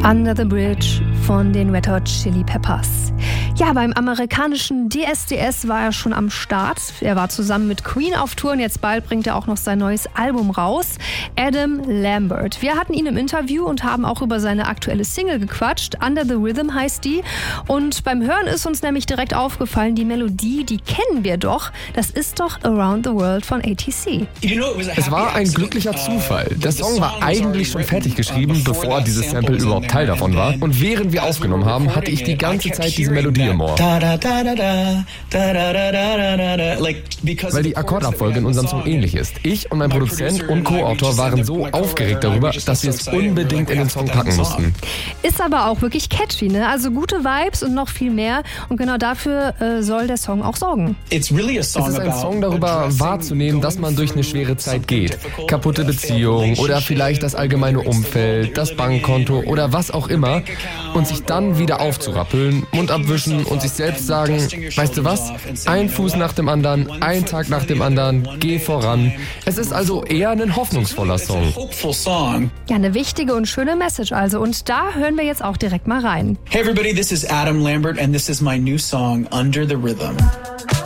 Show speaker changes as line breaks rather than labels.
Under the Bridge von den Red Hot Chili Peppers. Ja, beim amerikanischen DSDS war er schon am Start. Er war zusammen mit Queen auf Tour und jetzt bald bringt er auch noch sein neues Album raus. Adam Lambert. Wir hatten ihn im Interview und haben auch über seine aktuelle Single gequatscht. Under the Rhythm heißt die. Und beim Hören ist uns nämlich direkt aufgefallen, die Melodie, die kennen wir doch. Das ist doch Around the World von ATC.
Es war ein glücklicher Zufall. Der Song war eigentlich schon fertig geschrieben, bevor dieses Sample überhaupt Teil davon war. Und während wir aufgenommen haben, hatte ich die ganze Zeit diese Melodie im Ohr. Weil die Akkordabfolge in unserem Song ähnlich ist. Ich und mein Produzent und Co-Autor waren so aufgeregt darüber, dass wir es unbedingt in den Song packen mussten.
Ist aber auch wirklich catchy, ne? Also gute Vibes und noch viel mehr. Und genau dafür soll der Song auch sorgen.
Es ist ein Song darüber, wahrzunehmen, dass man durch eine schwere Zeit geht. Kaputte Beziehung oder vielleicht das allgemeine Umfeld, das Bankkonto oder was auch immer. Und sich dann wieder aufzurappeln, Mund abwischen und sich selbst sagen, weißt du was? Ein Fuß nach dem anderen, ein Tag nach dem anderen, geh voran. Es ist also eher ein hoffnungsvoller Song.
Ja, eine wichtige und schöne Message also. Und da hören wir jetzt auch direkt mal rein.
Hey everybody, this is Adam Lambert and this is my new song, Under the Rhythm.